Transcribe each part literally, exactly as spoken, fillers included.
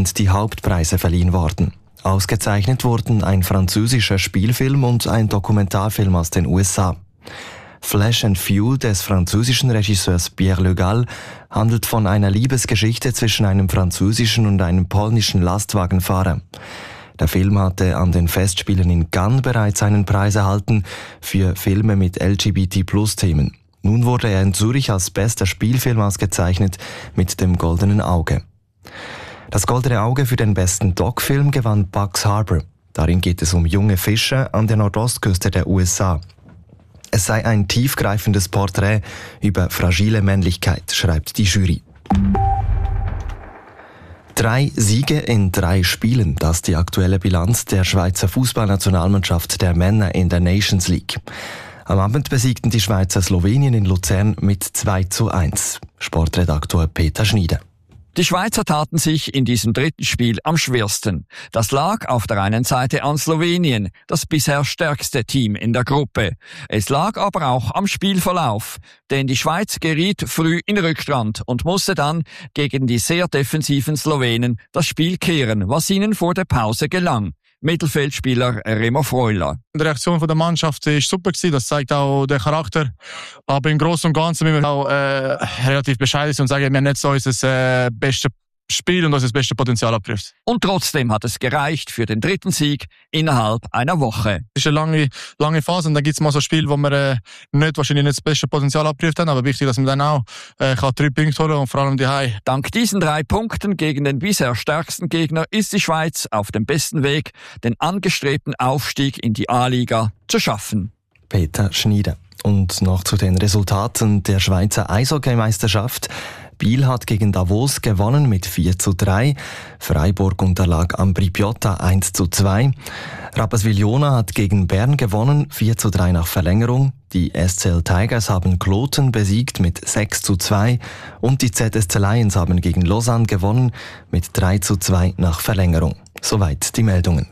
sind die Hauptpreise verliehen worden. Ausgezeichnet wurden ein französischer Spielfilm und ein Dokumentarfilm aus den U S A. Flesh and Fuel des französischen Regisseurs Pierre Le Gall handelt von einer Liebesgeschichte zwischen einem französischen und einem polnischen Lastwagenfahrer. Der Film hatte an den Festspielen in Cannes bereits einen Preis erhalten für Filme mit L G B T Plus Themen. Nun wurde er in Zürich als bester Spielfilm ausgezeichnet mit dem Goldenen Auge. Das Goldene Auge für den besten Doc-Film gewann Bugs Harbor. Darin geht es um junge Fischer an der Nordostküste der U S A. Es sei ein tiefgreifendes Porträt über fragile Männlichkeit, schreibt die Jury. Drei Siege in drei Spielen, das ist die aktuelle Bilanz der Schweizer Fußballnationalmannschaft der Männer in der Nations League. Am Abend besiegten die Schweizer Slowenien in Luzern mit zwei zu eins. Sportredaktor Peter Schnieder. Die Schweizer taten sich in diesem dritten Spiel am schwersten. Das lag auf der einen Seite an Slowenien, das bisher stärkste Team in der Gruppe. Es lag aber auch am Spielverlauf, denn die Schweiz geriet früh in Rückstand und musste dann gegen die sehr defensiven Slowenen das Spiel kehren, was ihnen vor der Pause gelang. Mittelfeldspieler Remo Freuler. Die Reaktion der Mannschaft war super, das zeigt auch den Charakter. Aber im Großen und Ganzen müssen wir auch äh, relativ bescheiden sein und sagen, wir haben nicht so unser äh, bestes Spiel und unser bestes Potenzial abgeprüft. Und trotzdem hat es gereicht für den dritten Sieg innerhalb einer Woche. Es ist eine lange, lange Phase und dann gibt es mal so Spiele, wo wir äh, nicht, wahrscheinlich nicht das beste Potenzial abgeprüft haben, aber wichtig, dass man dann auch äh, kann drei Punkte holen und vor allem die Heim. Dank diesen drei Punkten gegen den bisher stärksten Gegner ist die Schweiz auf dem besten Weg, den angestrebten Aufstieg in die A-Liga zu schaffen. Peter Schnieder. Und noch zu den Resultaten der Schweizer Eishockeymeisterschaft. Biel hat gegen Davos gewonnen mit vier zu drei. Freiburg unterlag Ambri Piotta eins zu zwei. Rapperswil-Jona hat gegen Bern gewonnen, vier zu drei nach Verlängerung. Die S C L Tigers haben Kloten besiegt mit sechs zu zwei. Und die Z S C Lions haben gegen Lausanne gewonnen mit drei zu zwei nach Verlängerung. Soweit die Meldungen.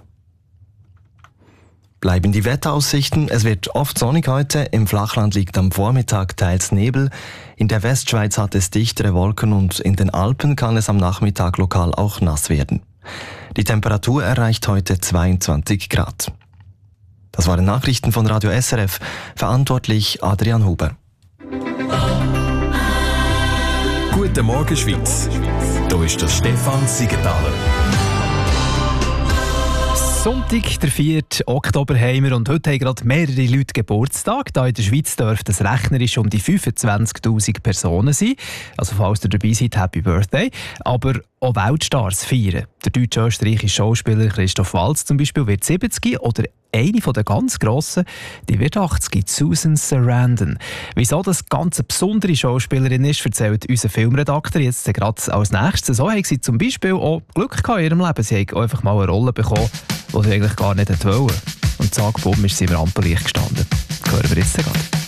Bleiben die Wetteraussichten. Es wird oft sonnig heute. Im Flachland liegt am Vormittag teils Nebel. In der Westschweiz hat es dichtere Wolken und in den Alpen kann es am Nachmittag lokal auch nass werden. Die Temperatur erreicht heute zweiundzwanzig Grad. Das waren Nachrichten von Radio S R F. Verantwortlich Adrian Huber. Guten Morgen Schweiz. Hier ist der Stefan Siegenthaler. Sonntag, der vierten Oktober haben wir und heute haben gerade mehrere Leute Geburtstag. Hier in der Schweiz dürfte es rechnerisch um die fünfundzwanzigtausend Personen sein. Also falls ihr dabei seid, Happy Birthday. Aber auch Weltstars feiern. Der deutsch-österreichische Schauspieler Christoph Waltz zum Beispiel wird siebzig oder eine der ganz Grossen, die wird achtzig, Susan Sarandon. Wieso das ganz eine besondere Schauspielerin ist, erzählt unser Filmredakteur jetzt gerade als nächstes. So hat sie zum Beispiel auch Glück gehabt in ihrem Leben. Sie hat einfach mal eine Rolle bekommen, die sie eigentlich gar nicht wollte. Und zack, bumm, ist sie im Rampenlicht gestanden. Das hören wir jetzt gerade.